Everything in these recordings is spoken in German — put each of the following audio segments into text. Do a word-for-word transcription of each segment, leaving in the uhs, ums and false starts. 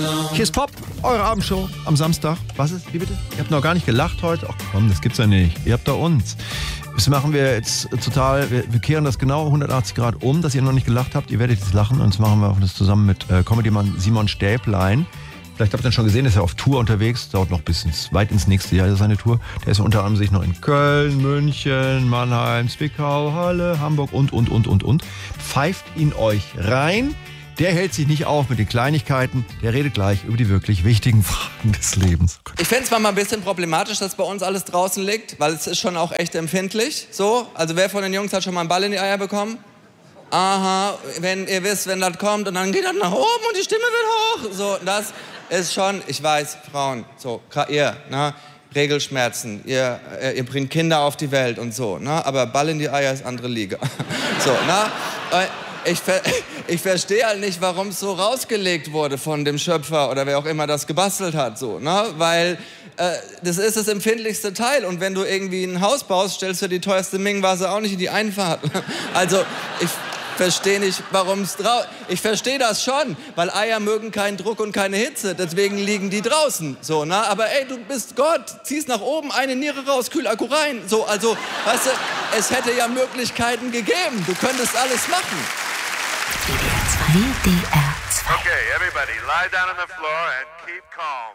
Hier ist Pop, eure Abendshow am Samstag. Was ist? Wie bitte? Ihr habt noch gar nicht gelacht heute? Ach komm, das gibt's ja nicht. Ihr habt da uns. Das machen wir jetzt total, wir, wir kehren das genau hundertachtzig Grad um, dass ihr noch nicht gelacht habt. Ihr werdet jetzt lachen und das machen wir auch das zusammen mit äh, Comedy-Mann Simon Stäblein. Vielleicht habt ihr ihn schon gesehen, ist er auf Tour unterwegs, dauert noch bis ins, weit ins nächste Jahr seine Tour. Der ist unter anderem sich noch in Köln, München, Mannheim, Zwickau, Halle, Hamburg und, und, und, und, und. Pfeift ihn euch rein. Der hält sich nicht auf mit den Kleinigkeiten, der redet gleich über die wirklich wichtigen Fragen des Lebens. Ich fände es mal ein bisschen problematisch, dass bei uns alles draußen liegt, weil es ist schon auch echt empfindlich. So, also wer von den Jungs hat schon mal einen Ball in die Eier bekommen? Aha, wenn ihr wisst, wenn das kommt und dann geht das nach oben und die Stimme wird hoch. So, das ist schon, ich weiß, Frauen, so, ihr, ne, Regelschmerzen, ihr, ihr bringt Kinder auf die Welt und so, ne, aber Ball in die Eier ist andere Liga. So, ne, ich, ver- ich verstehe halt nicht, warum es so rausgelegt wurde von dem Schöpfer oder wer auch immer das gebastelt hat, so, ne, weil äh, das ist das empfindlichste Teil und wenn du irgendwie ein Haus baust, stellst du die teuerste Ming-Vase auch nicht in die Einfahrt. Also, ich verstehe nicht, warum es draußen... Ich verstehe das schon, weil Eier mögen keinen Druck und keine Hitze, deswegen liegen die draußen, so, ne? Aber ey, du bist Gott, ziehst nach oben, eine Niere raus, Kühlakku rein, so, also, weißt du, es hätte ja Möglichkeiten gegeben, du könntest alles machen. W D R zwei. Okay, everybody, lie down on the floor and keep calm.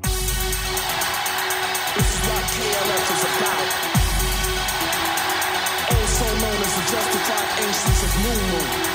This is what K L F is about. Also known as the justified ancients of New Moon.